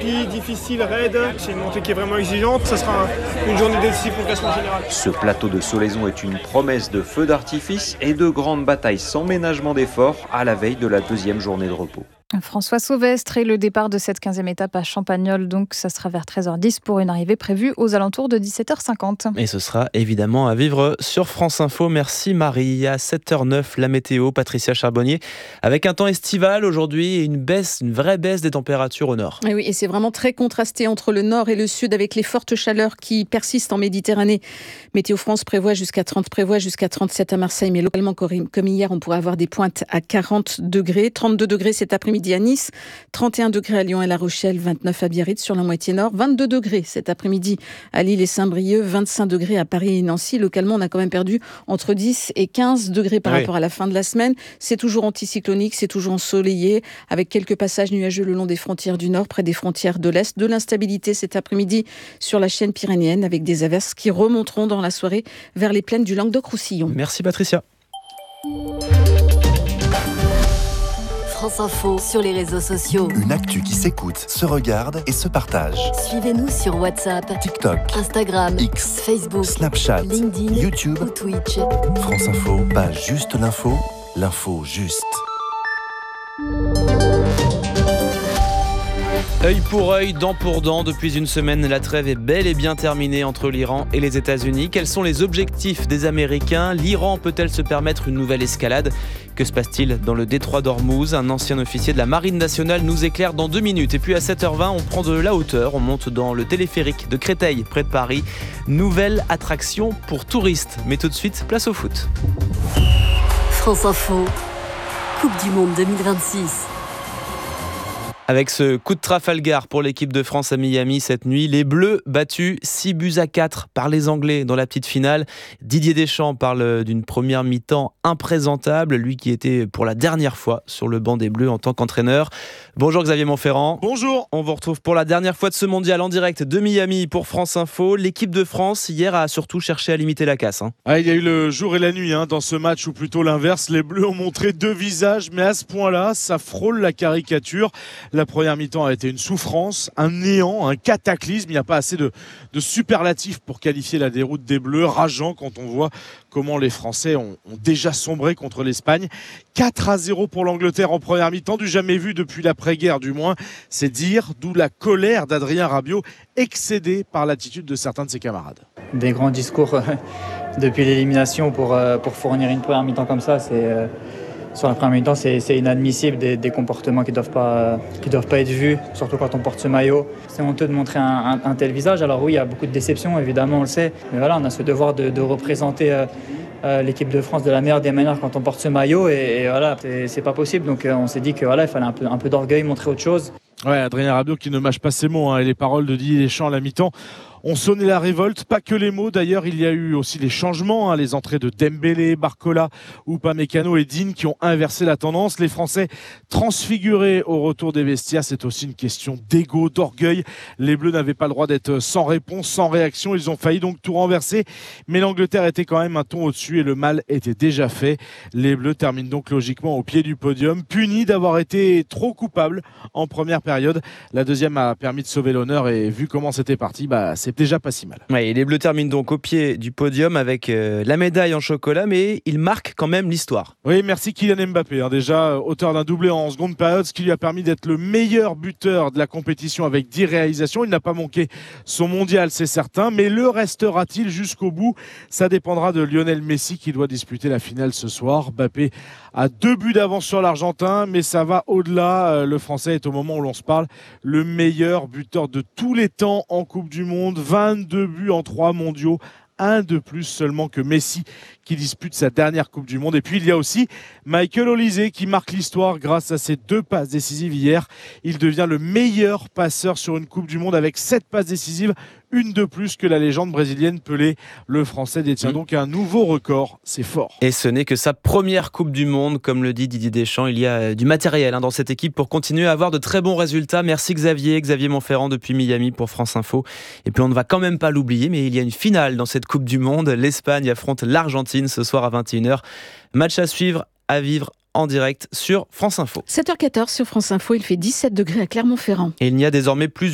remplie, difficile, raide. C'est une montée qui est vraiment exigeante. Ça sera une journée décisive pour le classement général. Ce plateau de Solaizon est une promesse de feux d'artifice et de grandes batailles sans ménagement d'efforts à la veille de la deuxième journée de repos. François Sauvestre et le départ de cette 15e étape à Champagnole, donc ça sera vers 13h10 pour une arrivée prévue aux alentours de 17h50. Et ce sera évidemment à vivre sur France Info. Merci Marie. À 7h09, la météo, Patricia Charbonnier, avec un temps estival aujourd'hui et une vraie baisse des températures au nord. Et oui, et c'est vraiment très contrasté entre le nord et le sud avec les fortes chaleurs qui persistent en Méditerranée. Météo France prévoit jusqu'à 37 à Marseille, mais localement comme hier, on pourrait avoir des pointes à 40 degrés, 32 degrés cet après-midi à Nice, 31 degrés à Lyon et La Rochelle, 29 à Biarritz sur la moitié nord, 22 degrés cet après-midi à Lille et Saint-Brieuc, 25 degrés à Paris et Nancy. Localement, on a quand même perdu entre 10 et 15 degrés par rapport à la fin de la semaine. C'est toujours anticyclonique, c'est toujours ensoleillé, avec quelques passages nuageux le long des frontières du nord, près des frontières de l'est. De l'instabilité cet après-midi sur la chaîne pyrénéenne, avec des averses qui remonteront dans la soirée vers les plaines du Languedoc-Roussillon. Merci Patricia. France Info sur les réseaux sociaux. Une actu qui s'écoute, se regarde et se partage. Suivez-nous sur WhatsApp, TikTok, Instagram, X, Facebook, Snapchat, LinkedIn, YouTube ou Twitch. France Info, pas juste l'info, l'info juste. Œil pour œil, dent pour dent, depuis une semaine, la trêve est bel et bien terminée entre l'Iran et les États-Unis. Quels sont les objectifs des Américains ? L'Iran peut-elle se permettre une nouvelle escalade ? Que se passe-t-il dans le détroit d'Ormuz ? Un ancien officier de la Marine nationale nous éclaire dans 2 minutes. Et puis à 7h20, on prend de la hauteur, on monte dans le téléphérique de Créteil, près de Paris. Nouvelle attraction pour touristes. Mais tout de suite, place au foot. France Info, Coupe du Monde 2026. Avec ce coup de Trafalgar pour l'équipe de France à Miami cette nuit, les Bleus battus 6-4 par les Anglais dans la petite finale. Didier Deschamps parle d'une première mi-temps imprésentable, lui qui était pour la dernière fois sur le banc des Bleus en tant qu'entraîneur. Bonjour Xavier Montferrand. Bonjour. On vous retrouve pour la dernière fois de ce mondial en direct de Miami pour France Info. L'équipe de France hier a surtout cherché à limiter la casse. Il y a eu le jour et la nuit dans ce match, ou plutôt l'inverse. Les Bleus ont montré 2 visages, mais à ce point-là, ça frôle la caricature. La première mi-temps a été une souffrance, un néant, un cataclysme. Il n'y a pas assez de superlatifs pour qualifier la déroute des Bleus. Rageant quand on voit comment les Français ont déjà sombré contre l'Espagne. 4-0 pour l'Angleterre en première mi-temps, du jamais vu depuis l'après-guerre du moins. C'est dire, d'où la colère d'Adrien Rabiot, excédé par l'attitude de certains de ses camarades. Des grands discours depuis l'élimination pour fournir une première mi-temps comme ça, sur la première mi-temps, c'est inadmissible, des comportements qui doivent pas être vus, surtout quand on porte ce maillot. C'est honteux de montrer un tel visage. Alors oui, il y a beaucoup de déceptions, évidemment, on le sait. Mais voilà, on a ce devoir de représenter l'équipe de France de la meilleure des manières quand on porte ce maillot. Et voilà, c'est pas possible. Donc on s'est dit qu'il fallait un peu d'orgueil, montrer autre chose. Ouais, Adrien Rabiot qui ne mâche pas ses mots, et les paroles de Didier Deschamps à la mi-temps ont sonné la révolte. Pas que les mots, d'ailleurs, il y a eu aussi les changements, les entrées de Dembélé, Barcola, Upamecano et Digne qui ont inversé la tendance. Les Français transfigurés au retour des vestiaires, c'est aussi une question d'ego, d'orgueil. Les Bleus n'avaient pas le droit d'être sans réponse, sans réaction. Ils ont failli donc tout renverser, mais l'Angleterre était quand même un ton au-dessus et le mal était déjà fait. Les Bleus terminent donc logiquement au pied du podium, punis d'avoir été trop coupables en première période. La deuxième a permis de sauver l'honneur et vu comment c'était parti, c'est déjà pas si mal. Ouais, et les Bleus terminent donc au pied du podium avec la médaille en chocolat, mais ils marquent quand même l'histoire. Oui, merci Kylian Mbappé, déjà auteur d'un doublé en seconde période, ce qui lui a permis d'être le meilleur buteur de la compétition avec 10 réalisations. Il n'a pas manqué son mondial, c'est certain, mais le restera-t-il jusqu'au bout ? Ça dépendra de Lionel Messi qui doit disputer la finale ce soir. Mbappé a 2 buts d'avance sur l'Argentin, mais ça va au-delà. Le Français est au moment où l'on se parle le meilleur buteur de tous les temps en Coupe du Monde. 22 buts en 3 mondiaux, un de plus seulement que Messi qui dispute sa dernière Coupe du Monde. Et puis il y a aussi Michael Olise qui marque l'histoire grâce à ses 2 passes décisives hier. Il devient le meilleur passeur sur une Coupe du Monde avec 7 passes décisives, une de plus que la légende brésilienne Pelé. Le Français détient donc un nouveau record, c'est fort. Et ce n'est que sa première Coupe du Monde, comme le dit Didier Deschamps. Il y a du matériel dans cette équipe pour continuer à avoir de très bons résultats. Merci Xavier Montferrand depuis Miami pour France Info. Et puis on ne va quand même pas l'oublier, mais il y a une finale dans cette Coupe du Monde. L'Espagne affronte l'Argentine ce soir à 21h. Match à suivre, à vivre en direct sur France Info. 7h14 sur France Info, il fait 17 degrés à Clermont-Ferrand. Et il n'y a désormais plus